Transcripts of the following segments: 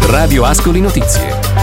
Radio Ascoli Notizie.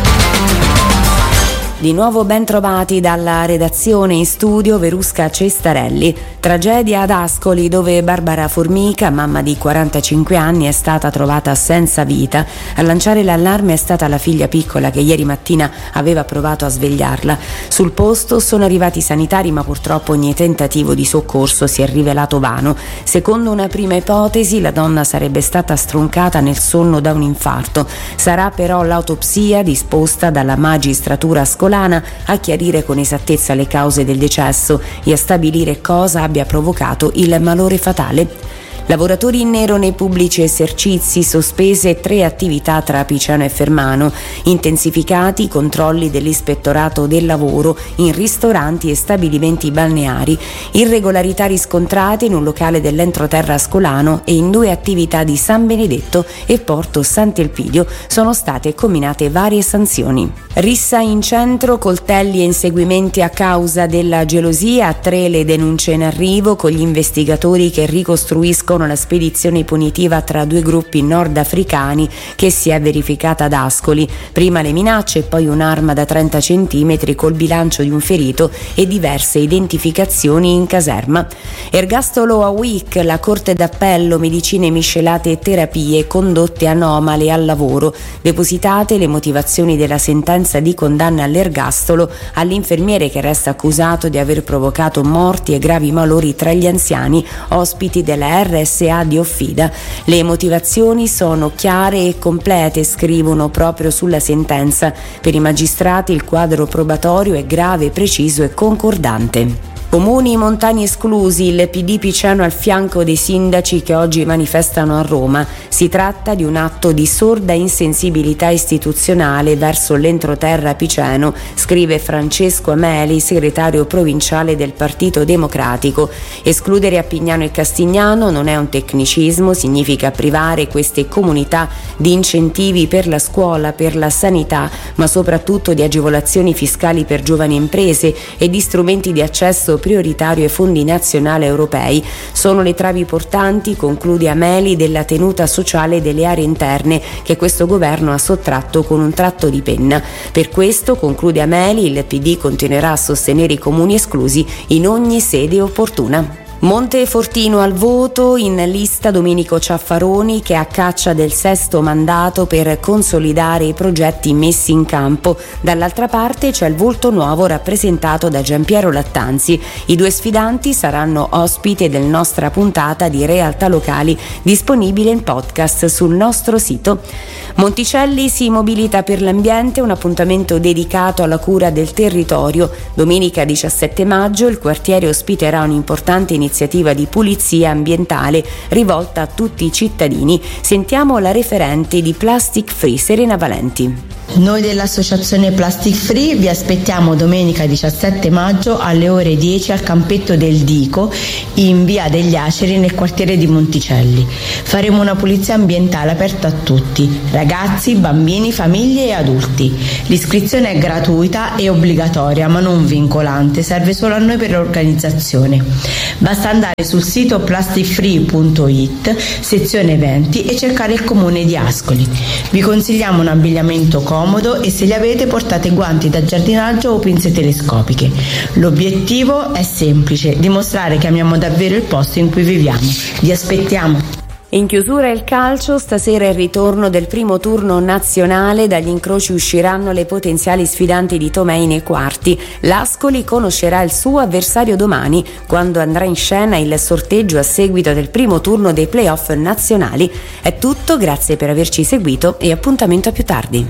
Di nuovo ben trovati dalla redazione, in studio Verusca Cestarelli. Tragedia ad Ascoli, dove Barbara Formica, mamma di 45 anni, è stata trovata senza vita. A lanciare l'allarme è stata la figlia piccola che ieri mattina aveva provato a svegliarla. Sul posto sono arrivati i sanitari, ma purtroppo ogni tentativo di soccorso si è rivelato vano. Secondo una prima ipotesi, la donna sarebbe stata stroncata nel sonno da un infarto. Sarà però l'autopsia disposta dalla magistratura ascolana a chiarire con esattezza le cause del decesso e a stabilire cosa abbia provocato il malore fatale. Lavoratori in nero nei pubblici esercizi, sospese 3 attività tra Piceno e Fermano, intensificati i controlli dell'Ispettorato del Lavoro in ristoranti e stabilimenti balneari, irregolarità riscontrate in un locale dell'entroterra ascolano e in 2 attività di San Benedetto e Porto Sant'Elpidio sono state comminate varie sanzioni. Rissa in centro, coltelli e inseguimenti a causa della gelosia, 3 le denunce in arrivo con gli investigatori che ricostruiscono la spedizione punitiva tra 2 gruppi nordafricani che si è verificata ad Ascoli. Prima le minacce e poi un'arma da 30 centimetri col bilancio di un ferito e diverse identificazioni in caserma. Ergastolo a Wick, la Corte d'Appello, medicine miscelate e terapie condotte anomale al lavoro. Depositate le motivazioni della sentenza di condanna all'ergastolo all'infermiere che resta accusato di aver provocato morti e gravi malori tra gli anziani ospiti della RSA di Offida. Le motivazioni sono chiare e complete, scrivono proprio sulla sentenza. Per i magistrati il quadro probatorio è grave, preciso e concordante. Comuni montani esclusi, il PD Piceno al fianco dei sindaci che oggi manifestano a Roma. Si tratta di un atto di sorda insensibilità istituzionale verso l'entroterra piceno, scrive Francesco Ameli, segretario provinciale del Partito Democratico. Escludere Appignano e Castignano non è un tecnicismo, significa privare queste comunità di incentivi per la scuola, per la sanità, ma soprattutto di agevolazioni fiscali per giovani imprese e di strumenti di accesso prioritario ai fondi nazionali europei. Sono le travi portanti, conclude Ameli, della tenuta sociale delle aree interne che questo governo ha sottratto con un tratto di penna. Per questo, conclude Ameli, il PD continuerà a sostenere i comuni esclusi in ogni sede opportuna. Montefortino al voto, in lista Domenico Ciaffaroni che è a caccia del 6º mandato per consolidare i progetti messi in campo. Dall'altra parte c'è il volto nuovo rappresentato da Giampiero Lattanzi. I 2 sfidanti saranno ospiti del nostra puntata di Realtà Locali, disponibile in podcast sul nostro sito. Monticelli si mobilita per l'ambiente, un appuntamento dedicato alla cura del territorio. Domenica 17 maggio il quartiere ospiterà un'importante iniziativa di pulizia ambientale rivolta a tutti i cittadini. Sentiamo la referente di Plastic Free, Serena Valenti. Noi dell'associazione Plastic Free vi aspettiamo domenica 17 maggio alle ore 10 al campetto del Dico in via degli Aceri nel quartiere di Monticelli. Faremo una pulizia ambientale aperta a tutti, ragazzi, bambini, famiglie e adulti. L'iscrizione è gratuita e obbligatoria ma non vincolante, serve solo a noi per l'organizzazione. Basta andare sul sito plasticfree.it, sezione eventi e cercare il comune di Ascoli. Vi consigliamo un abbigliamento comodo e se li avete portate guanti da giardinaggio o pinze telescopiche. L'obiettivo è semplice, dimostrare che amiamo davvero il posto in cui viviamo. Vi aspettiamo! In chiusura il calcio, stasera il ritorno del primo turno nazionale, dagli incroci usciranno le potenziali sfidanti di Tomei nei quarti. L'Ascoli conoscerà il suo avversario domani, quando andrà in scena il sorteggio a seguito del primo turno dei playoff nazionali. È tutto, grazie per averci seguito e appuntamento a più tardi.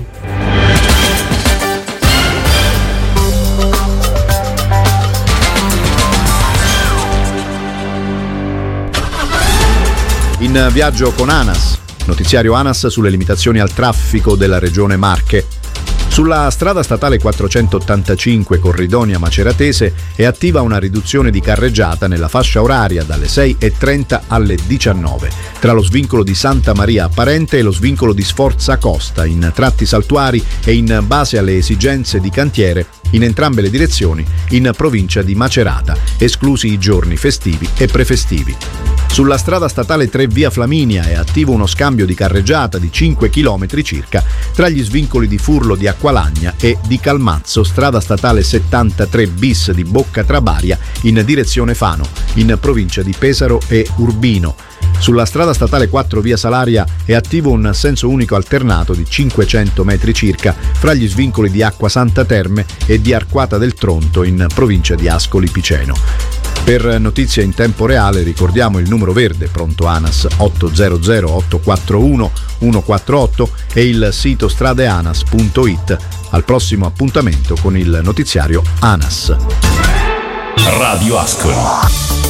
In viaggio con ANAS, notiziario ANAS sulle limitazioni al traffico della regione Marche. Sulla strada statale 485 Corridonia Maceratese è attiva una riduzione di carreggiata nella fascia oraria dalle 6:30 alle 19, tra lo svincolo di Santa Maria Apparente e lo svincolo di Sforza Costa, in tratti saltuari e in base alle esigenze di cantiere in entrambe le direzioni in provincia di Macerata, esclusi i giorni festivi e prefestivi. Sulla strada statale 3 via Flaminia è attivo uno scambio di carreggiata di 5 km circa tra gli svincoli di Furlo di Acqualagna e di Calmazzo, strada statale 73 bis di Bocca Trabaria in direzione Fano, in provincia di Pesaro e Urbino. Sulla strada statale 4 via Salaria è attivo un senso unico alternato di 500 metri circa fra gli svincoli di Acqua Santa Terme e di Arquata del Tronto in provincia di Ascoli Piceno. Per notizie in tempo reale ricordiamo il numero verde pronto ANAS 800 841 148 e il sito stradeanas.it. Al prossimo appuntamento con il notiziario ANAS. Radio Ascoli.